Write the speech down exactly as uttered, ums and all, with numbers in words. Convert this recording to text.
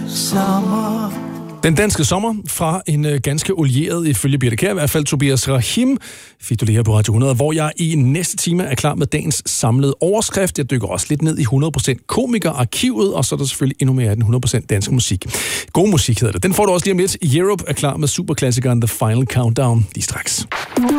sommer. Den danske sommer fra en øh, ganske olieret, ifølge Birte Kjær, i hvert fald Tobias Rahim, fik du det her på Radio hundrede, hvor jeg i næste time er klar med dagens samlede overskrift. Jeg dykker også lidt ned i hundrede procent komikerarkivet, og så er der selvfølgelig endnu mere af den hundrede procent dansk musik. God musik hedder det. Den får du også lige om lidt. Europe er klar med superklassikeren The Final Countdown lige straks.